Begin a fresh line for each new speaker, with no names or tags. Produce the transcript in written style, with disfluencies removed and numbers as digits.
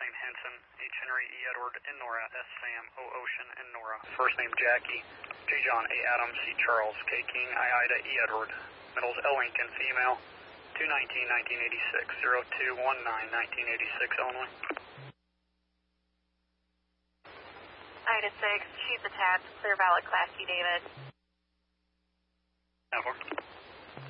name Henson, H. Henry, E. Edward, N. Nora, S. Sam, O. Ocean, N. Nora. First name Jackie, J. John, A. Adam, C. Charles, K. King, I. Ida, E. Edward. Middles L. Lincoln, female, 219-1986, 0219-1986, Illinois.
Ida 6, she's attached, clear valid, Class C, David.
Network.